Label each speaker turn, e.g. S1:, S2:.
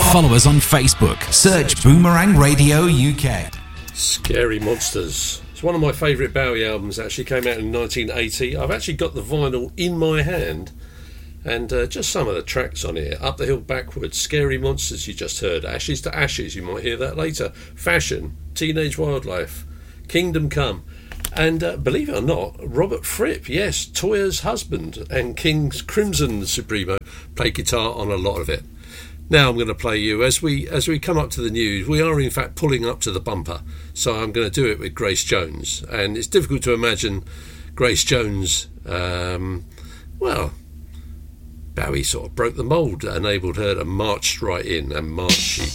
S1: Follow us on Facebook. Search Boomerang Radio UK.
S2: Scary Monsters. It's one of my favourite Bowie albums. Actually came out in 1980. I've actually got the vinyl in my hand, and just some of the tracks on here. Up the Hill Backwards, Scary Monsters you just heard, Ashes to Ashes, you might hear that later, Fashion, Teenage Wildlife, Kingdom Come, and believe it or not, Robert Fripp, yes, Toyah's husband, and King's Crimson, the Supremo, played guitar on a lot of it. Now I'm going to play you, as we come up to the news, we are in fact pulling up to the bumper, so I'm going to do it with Grace Jones, and it's difficult to imagine Grace Jones, Bowie sort of broke the mould, enabled her to march right in, and march she